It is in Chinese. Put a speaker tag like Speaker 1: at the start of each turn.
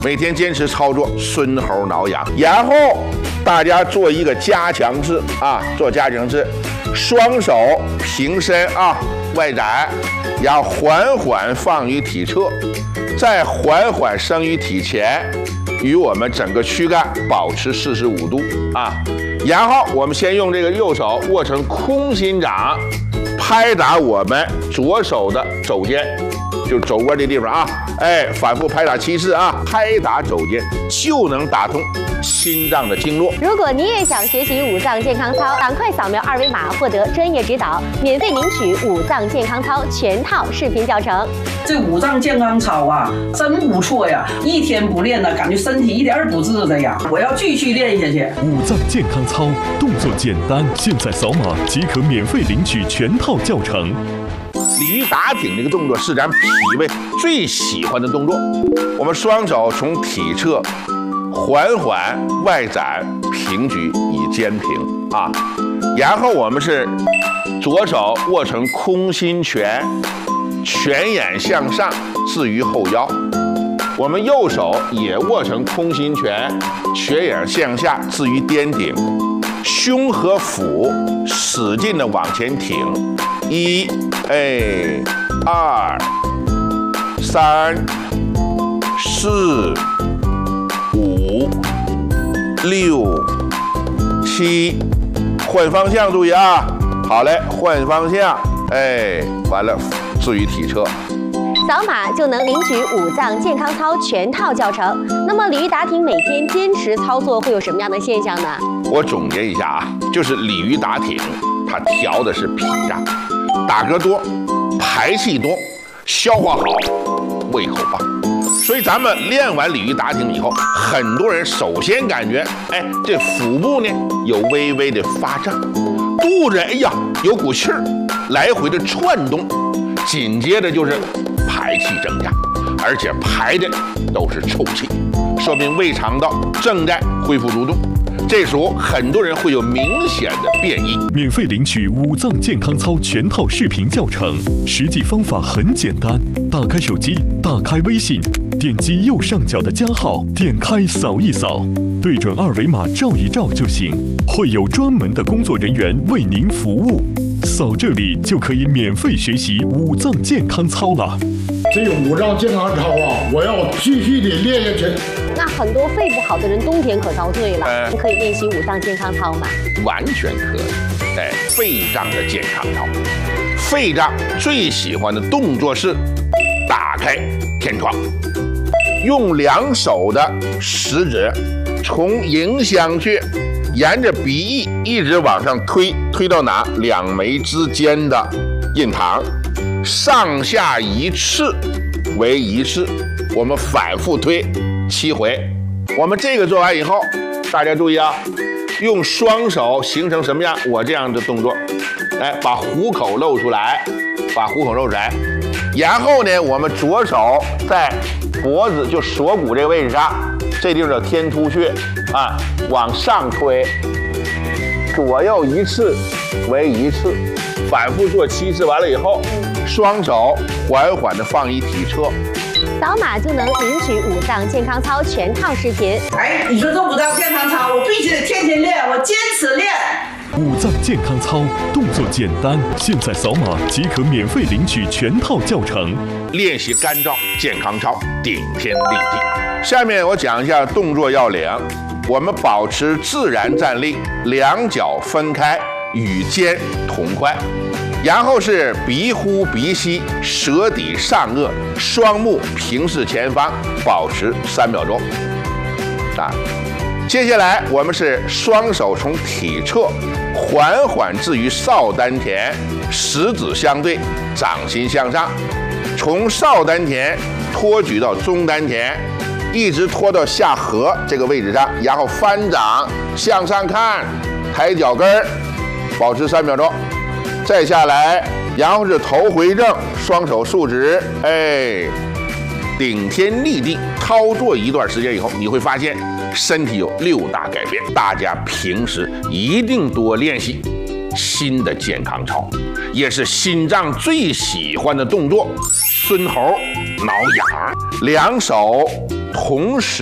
Speaker 1: 每天坚持操作孙猴挠痒，然后大家做一个加强式啊，做加强式，双手平伸啊，外展，然后缓缓放于体侧，再缓缓升于体前，与我们整个躯干保持45度啊。然后我们先用这个右手握成空心掌，拍打我们左手的肘尖。就是肘窝这地方啊，反复拍打7次啊，拍打肘尖就能打通心脏的经络。
Speaker 2: 如果你也想学习五脏健康操，赶快扫描2维码获得专业指导，免费领取五脏健康操全套视频教程。
Speaker 3: 这五脏健康操啊，真不错呀！一天不练呢，感觉身体一点不自在呀。我要继续练下去。
Speaker 4: 五脏健康操动作简单，现在扫码即可免费领取全套教程。
Speaker 1: 鲤鱼打挺这个动作是咱脾胃最喜欢的动作。我们双手从体侧缓缓外展平举以肩平啊，然后我们是左手握成空心拳，拳眼向上置于后腰。我们右手也握成空心拳，拳眼向下置于颠顶，胸和腹使劲的往前挺。1、2、3、4、5、6、7，换方向注意啊！好嘞，换方向，完了，置于体侧。
Speaker 2: 扫码就能领取五脏健康操全套教程。那么鲤鱼打挺每天坚持操作会有什么样的现象呢？我
Speaker 1: 总结一下啊，就是鲤鱼打挺，它调的是脾脏。打嗝多，排气多，消化好，胃口棒。所以咱们练完鲤鱼打挺以后，很多人首先感觉，这腹部呢有微微的发胀，肚子有股气儿来回的窜动，紧接着就是排气增加，而且排的都是臭气，说明胃肠道正在恢复蠕动。这时候很多人会有明显的变异。
Speaker 4: 免费领取五脏健康操全套视频教程，实际方法很简单，打开手机，打开微信，点击右上角的加号，点开扫一扫，对准2维码照一照就行，会有专门的工作人员为您服务。扫这里就可以免费学习五脏健康操了。
Speaker 5: 这个五脏健康操啊，我要继续的练下去。
Speaker 2: 那很多肺不好的人冬天可遭罪了，可以练习五脏健康操吗？
Speaker 1: 完全可以。肺脏的健康操，肺脏最喜欢的动作是打开天窗，用2手的食指从迎香穴沿着鼻翼一直往上推到哪？2眉之间的印堂，上下1次为1次，我们反复推7回。我们这个做完以后，大家注意啊，用双手形成什么样？我这样的动作，把虎口露出来，然后呢，我们左手在脖子就锁骨这个位置上，这地方叫天突穴啊，往上推，左右1次为1次，反复做7次。完了以后，双手缓缓的放于体侧。
Speaker 2: 扫码就能领取五脏健康操全套视频。
Speaker 3: 你说这五脏健康操，我必须得天天练，我坚持练。
Speaker 4: 五脏健康操动作简单，现在扫码即可免费领取全套教程。
Speaker 1: 练习干燥健康操，顶天立地。下面我讲一下动作要领。我们保持自然站立，2脚分开，与肩同宽。然后是鼻呼鼻吸，舌抵上颚，双目平视前方，保持3秒钟。接下来我们是双手从体侧缓缓置于少丹田，食指相对，掌心向上，从少丹田托举到中丹田，一直拖到下颌这个位置上，然后翻掌向上看，抬脚跟儿，保持3秒钟。再下来，然后是头回正，双手竖直，顶天立地。操作一段时间以后，你会发现身体有6大改变。大家平时一定多练习新的健康操，也是心脏最喜欢的动作——孙猴挠痒。2手同时